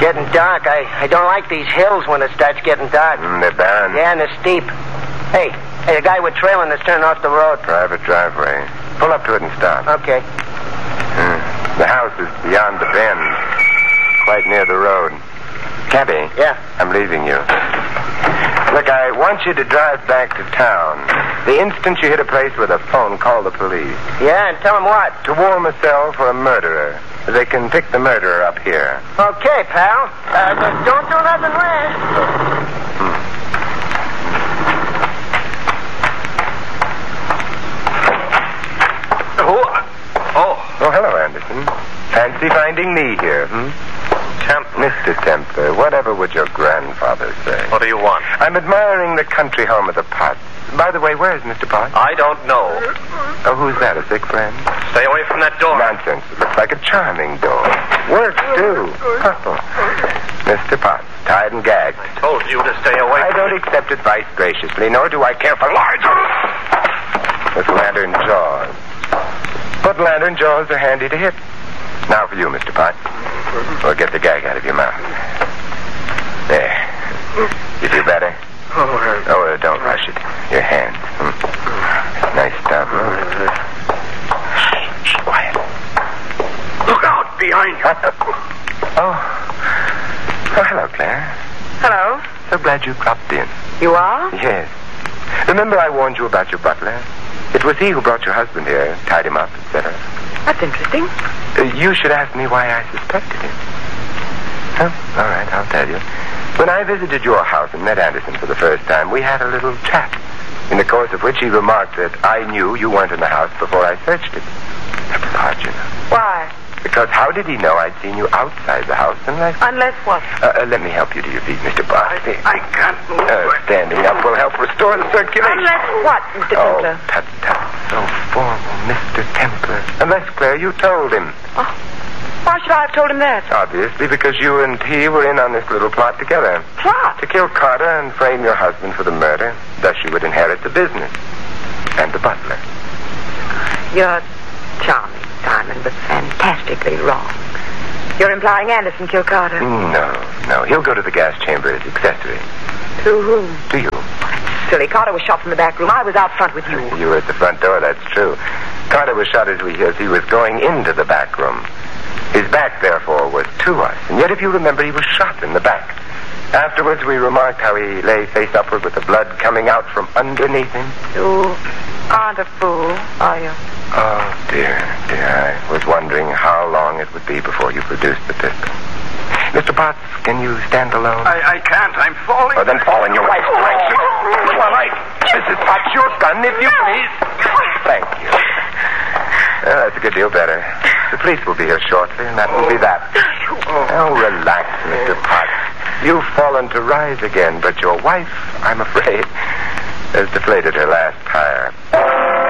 Getting dark. I don't like these hills when it starts getting dark. They're barren. Yeah, and they're steep. Hey, the guy we're trailing that's turning off the road. Private driveway. Pull up to it and stop. Okay. The house is beyond the bend. Quite near the road. Cabby. Yeah? I'm leaving you. Look, I want you to drive back to town. The instant you hit a place with a phone, call the police. Yeah, and tell him what? To warm a cell for a murderer. They can pick the murderer up here. Okay, pal. But don't do nothing rash. Oh, hello, Anderson. Fancy finding me here, Templar. Mr. Templar, whatever would your grandfather say? What do you want? I'm admiring the country home of the Potts. By the way, where is Mr. Potts? I don't know. Oh, who's that, a sick friend? Stay away from that door. Nonsense. It looks like a charming door. Works, too. Mr. Potts, tied and gagged. I told you to stay away I from don't accept advice graciously, nor do I care for lies with lantern jaws. But lantern jaws are handy to hit. Now for you, Mr. Potts. We'll get the gag out of your mouth. There. You feel better? Oh, don't rush it. Your hands. Nice stuff. Quiet. Look out behind you. Oh, hello, Claire. Hello. So glad you dropped in. You are? Yes. Remember I warned you about your butler? It was he who brought your husband here, tied him up, etc. That's interesting. You should ask me why I suspected him. Oh, all right, I'll tell you. When I visited your house and met Anderson for the first time, we had a little chat, in the course of which he remarked that I knew you weren't in the house before I searched it. That's odd, you know. Why? Because how did he know I'd seen you outside the house unless... Unless what? Let me help you to your feet, Mr. Potts. I can't move. Standing up will help restore the circulation. Unless what, Mr. Templar? Oh, tut. So formal, Mr. Templar. Unless, Claire, you told him. Oh, why should I have told him that? Obviously, because you and he were in on this little plot together. Plot? To kill Carter and frame your husband for the murder. Thus you would inherit the business. And the butler. You're charming, Simon, but fantastically wrong. You're implying Anderson killed Carter? No. He'll go to the gas chamber as accessory. To whom? To you. Silly. Carter was shot from the back room. I was out front with you. You were at the front door, that's true. Carter was shot as he was going into the back room. His back, therefore, was to us. And yet, if you remember, he was shot in the back. Afterwards, we remarked how he lay face upward with the blood coming out from underneath him. You aren't a fool, are you? Oh, dear. I was wondering how long it would be before you produced the pistol. Mr. Potts, can you stand alone? I can't. I'm falling. Oh, then fall in your wife's direction. All right. Mrs. Potts, your gun, if you please. Thank you. That's a good deal better. The police will be here shortly, and that will be that. Oh, relax, Mr. Potts. You've fallen to rise again, but your wife, I'm afraid, has deflated her last tire.